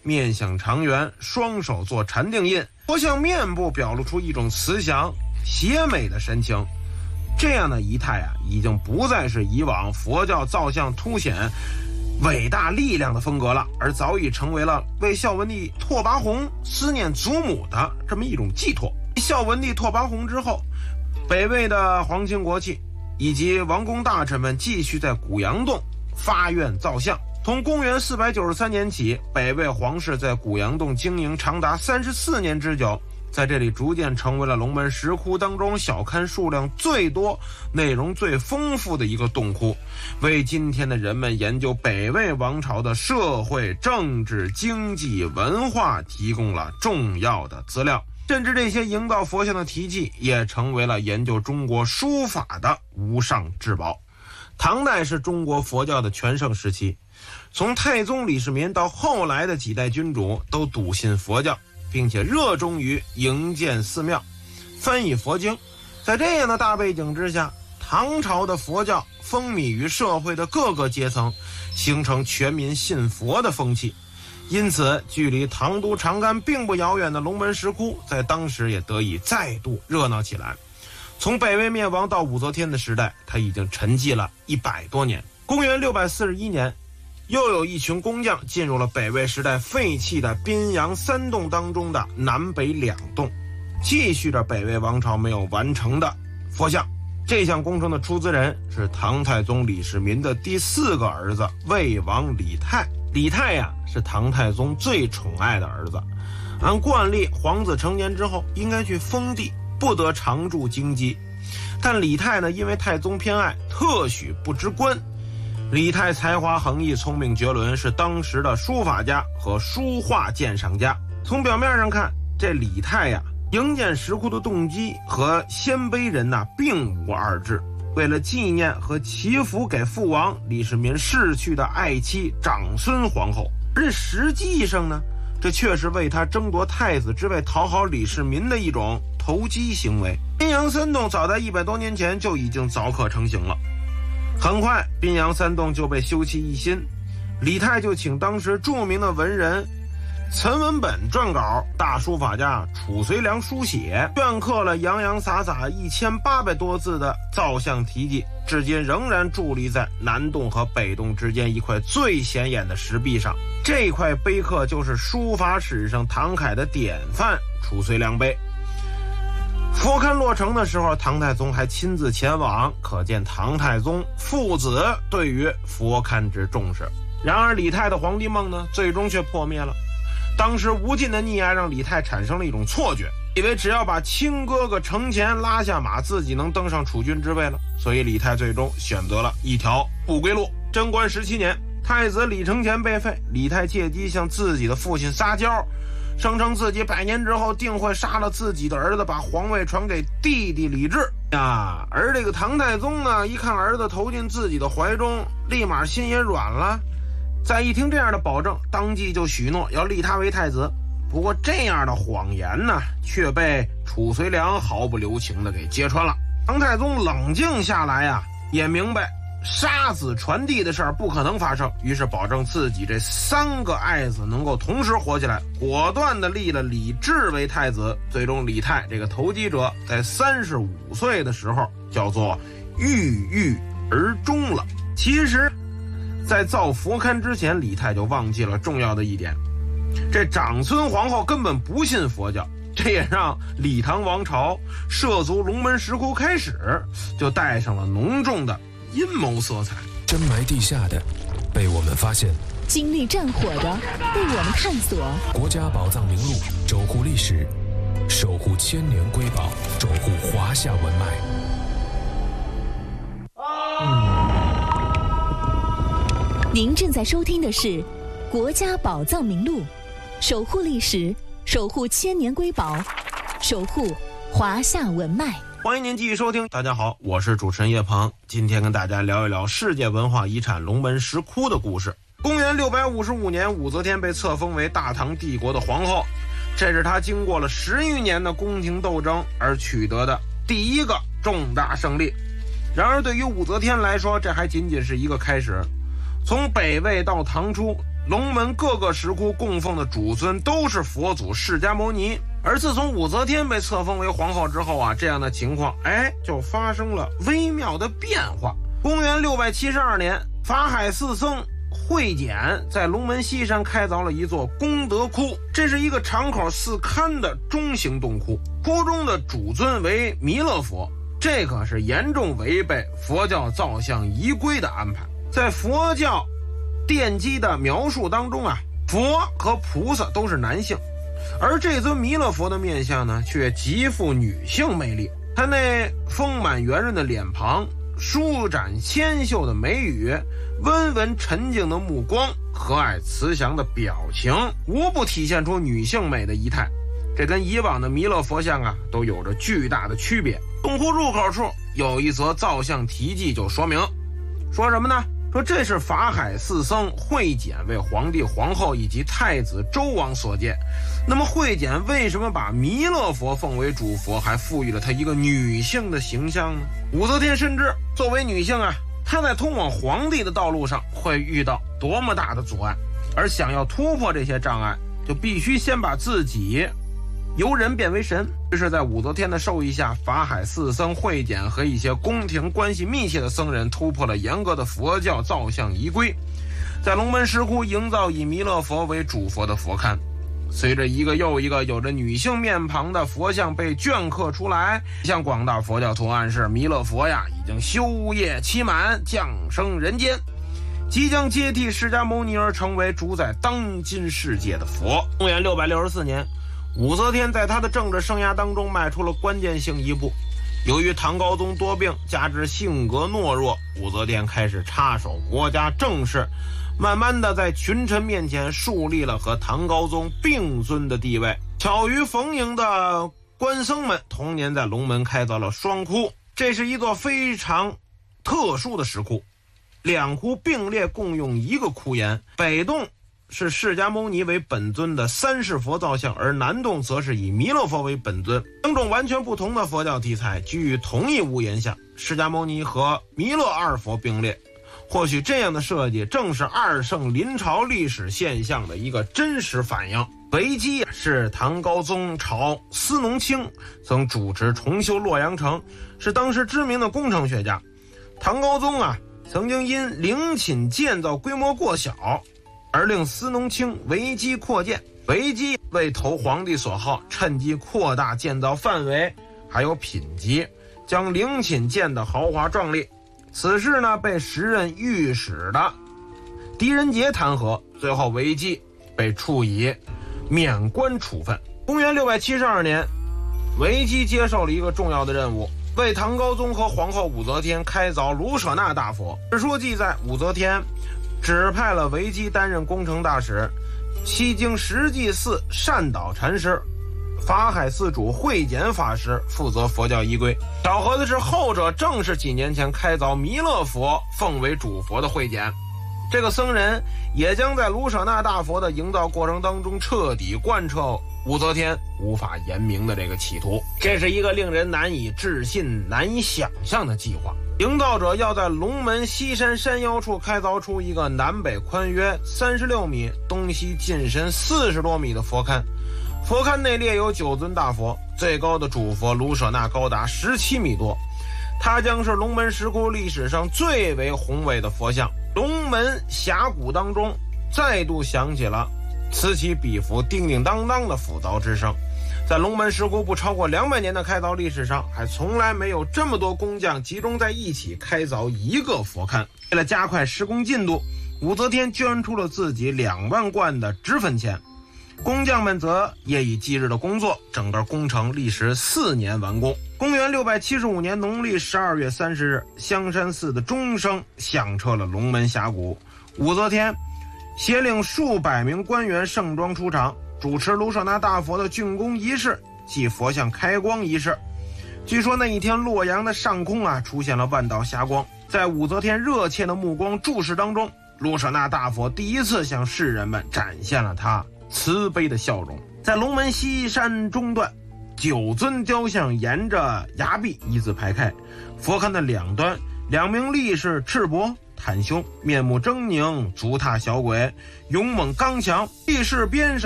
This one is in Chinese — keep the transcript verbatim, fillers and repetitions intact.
面相长圆，双手做禅定印，佛像面部表露出一种慈祥邪美的神情。这样的仪态啊，已经不再是以往佛教造像凸显伟大力量的风格了，而早已成为了为孝文帝拓跋宏思念祖母的这么一种寄托。孝文帝拓跋宏之后，北魏的皇亲国戚以及王公大臣们继续在古阳洞发愿造像。从公元四百九十三年起，北魏皇室在古阳洞经营长达三十四年之久，在这里逐渐成为了龙门石窟当中小龛数量最多、内容最丰富的一个洞窟，为今天的人们研究北魏王朝的社会、政治、经济、文化提供了重要的资料。甚至这些营造佛像的题记也成为了研究中国书法的无上至宝。唐代是中国佛教的全盛时期，从太宗李世民到后来的几代君主都笃信佛教，并且热衷于营建寺庙、翻译佛经。在这样的大背景之下，唐朝的佛教风靡于社会的各个阶层，形成全民信佛的风气。因此，距离唐都长干并不遥远的龙门石窟，在当时也得以再度热闹起来。从北魏灭亡到武则天的时代，它已经沉寂了一百多年。公元六百四十一年，又有一群工匠进入了北魏时代废弃的宾阳三洞当中的南北两洞，继续着北魏王朝没有完成的佛像。这项工程的出资人是唐太宗李世民的第四个儿子魏王李泰。李泰呀，是唐太宗最宠爱的儿子。按惯例，皇子成年之后应该去封地，不得常驻京畿。但李泰呢，因为太宗偏爱，特许不知官。李泰才华横溢，聪明绝伦，是当时的书法家和书画鉴赏家。从表面上看，这李泰呀，营建石窟的动机和鲜卑人呐、啊、并无二致。为了纪念和祈福给父王李世民逝去的爱妻长孙皇后，而这实际上呢，这却是为他争夺太子之位、讨好李世民的一种投机行为。宾阳三洞早在一百多年前就已经凿刻成型了，很快宾阳三洞就被修葺一新。李泰就请当时著名的文人岑文本撰稿，大书法家褚遂良书写，镌刻了洋洋洒洒一千八百多字的造像题记，至今仍然伫立在南洞和北洞之间一块最显眼的石壁上。这块碑刻就是书法史上唐楷的典范褚遂良碑。佛龛落成的时候，唐太宗还亲自前往，可见唐太宗父子对于佛龛之重视。然而李泰的皇帝梦呢，最终却破灭了。当时无尽的溺爱让李泰产生了一种错觉，以为只要把亲哥哥成前拉下马，自己能登上储君之位了。所以李泰最终选择了一条不归路。贞观十七年，太子李承乾被废，李泰借机向自己的父亲撒娇，声称自己百年之后定会杀了自己的儿子，把皇位传给弟弟李治呀。而这个唐太宗呢，一看儿子投进自己的怀中，立马心也软了。再一听这样的保证，当即就许诺要立他为太子。不过这样的谎言呢，却被褚遂良毫不留情地给揭穿了。唐太宗冷静下来呀、啊，也明白杀子传弟的事儿不可能发生，于是保证自己这三个爱子能够同时活起来，果断地立了李治为太子。最终李泰这个投机者在三十五岁的时候叫做郁郁而终了。其实在造佛龛之前，李泰就忘记了重要的一点，这长孙皇后根本不信佛教，这也让李唐王朝涉足龙门石窟开始就带上了浓重的阴谋色彩。 深埋地下的被我们发现， 经历战火的被我们探索。 国家宝藏名录，守护历史，守护千年瑰宝，守护华夏文脉。 嗯您正在收听的是《国家宝藏名录》，守护历史，守护千年瑰宝，守护华夏文脉。 欢迎您继续收听。大家好，我是主持人叶鹏，今天跟大家聊一聊世界文化遗产龙门石窟的故事。公元六百五十五年，武则天被册封为大唐帝国的皇后，这是她经过了十余年的宫廷斗争而取得的第一个重大胜利。然而对于武则天来说，这还仅仅是一个开始。从北魏到唐初， 龙门各个石窟供奉的主尊都是佛祖释迦牟尼。而自从武则天被册封为皇后之后啊，这样的情况哎就发生了微妙的变化。公元六百七十二年，法海四僧慧简在龙门西山开凿了一座功德窟，这是一个敞口四龛的中型洞窟，窟中的主尊为弥勒佛，这可是严重违背佛教造像仪规的安排。在佛教奠基的描述当中啊，佛和菩萨都是男性，而这尊弥勒佛的面相呢，却极富女性魅力。他那丰满圆润的脸庞，舒展纤秀的眉宇，温文沉静的目光，和蔼慈祥的表情，无不体现出女性美的仪态。这跟以往的弥勒佛像啊，都有着巨大的区别。洞窟入口处有一则造像题记就说明，说什么呢？说这是法海四僧慧简为皇帝皇后以及太子周王所建。那么慧简为什么把弥勒佛奉为主佛，还赋予了他一个女性的形象呢？武则天深知作为女性啊，她在通往皇帝的道路上会遇到多么大的阻碍，而想要突破这些障碍，就必须先把自己由人变为神。于是在武则天的授意下，法海四僧慧简和一些宫廷关系密切的僧人突破了严格的佛教造像仪规，在龙门石窟营造以弥勒佛为主佛的佛龛。随着一个又一个有着女性面庞的佛像被镌刻出来，向广大佛教徒暗示弥勒佛呀已经修业期满，降生人间，即将接替释迦牟尼而成为主宰当今世界的佛。公元六百六十四年，武则天在她的政治生涯当中迈出了关键性一步。由于唐高宗多病，加之性格懦弱，武则天开始插手国家政事，慢慢的在群臣面前树立了和唐高宗并尊的地位。巧于逢迎的官僧们同年在龙门开凿了双窟，这是一座非常特殊的石窟，两窟并列共用一个窟檐，北洞是释迦牟尼为本尊的三世佛造像，而南洞则是以弥勒佛为本尊，两种完全不同的佛教题材居于同一屋檐下，释迦牟尼和弥勒二佛并列。或许这样的设计正是二圣临朝历史现象的一个真实反映。维基是唐高宗朝司农卿，曾主持重修洛阳城，是当时知名的工程学家。唐高宗啊，曾经因陵寝建造规模过小而令司农卿维基扩建，维基为投皇帝所好，趁机扩大建造范围还有品级，将陵寝建得豪华壮丽。此事呢，被时任御史的狄仁杰弹劾，最后维基被处以免官处分。公元六百七十二年，维基接受了一个重要的任务，为唐高宗和皇后武则天开凿卢舍那大佛。史书记载，武则天指派了维基担任工程大使，西京实际寺善导禅师，法海寺主慧简法师负责佛教仪规。巧合的是，后者正是几年前开凿弥勒佛奉为主佛的慧简。这个僧人也将在卢舍那大佛的营造过程当中彻底贯彻武则天无法言明的这个企图。这是一个令人难以置信、难以想象的计划。营造者要在龙门西山山腰处开凿出一个南北宽约三十六米、东西进深四十多米的佛龛。佛龛内列有九尊大佛，最高的主佛卢舍那高达十七米多，它将是龙门石窟历史上最为宏伟的佛像。龙门峡谷当中再度响起了此起彼伏、叮叮当当的斧凿之声。在龙门石窟不超过两百年的开凿历史上，还从来没有这么多工匠集中在一起开凿一个佛龛。为了加快施工进度，武则天捐出了自己两万贯的脂粉钱，工匠们则夜以继日的工作，整个工程历时四年完工。公元六百七十五年农历十二月三十日，香山寺的钟声响彻了龙门峡谷。武则天携领数百名官员盛装出场，主持卢舍那大佛的竣工仪式及佛像开光仪式。据说那一天洛阳的上空啊出现了万道霞光，在武则天热切的目光注视当中，卢舍那大佛第一次向世人们展现了他慈悲的笑容。在龙门西山中段，九尊雕像沿着崖壁一字排开，佛龛的两端，两名力士赤膊袒胸，面目狰狞，足踏小鬼，勇猛刚强，地势边上